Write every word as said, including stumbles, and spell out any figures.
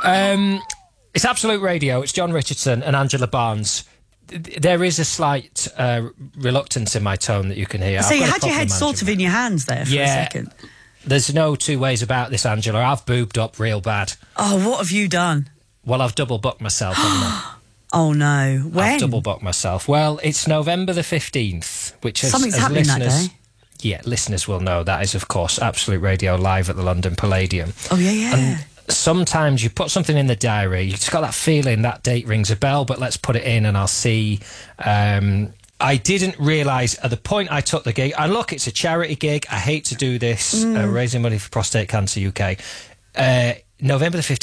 Um, it's Absolute Radio. It's John Richardson and Angela Barnes. There is a slight uh, reluctance in my tone that you can hear. So I've you got a had your head problem, sort Angela. of in your hands there for Yeah. a second. There's no two ways about this, Angela. I've boobed up real bad. Oh, what have you done? Well, I've double booked myself, haven't I? Oh, no. When? I've double booked myself. Well, it's November the fifteenth, which is... Something's as happening that listeners, day. Yeah, listeners will know that is, of course, Absolute Radio live at the London Palladium. Oh, yeah, yeah. And sometimes you put something in the diary, you've just got that feeling that date rings a bell, but let's put it in and I'll see... Um, I didn't realise at the point I took the gig, and look, it's a charity gig, I hate to do this, Mm. uh, raising money for Prostate Cancer U K. Uh, November the fifteenth,